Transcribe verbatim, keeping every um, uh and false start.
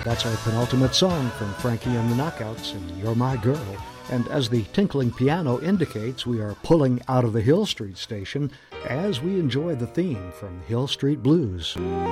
That's our penultimate song from Frankie and the Knockouts and You're My Girl. And as the tinkling piano indicates, we are pulling out of the Hill Street station as we enjoy the theme from Hill Street Blues.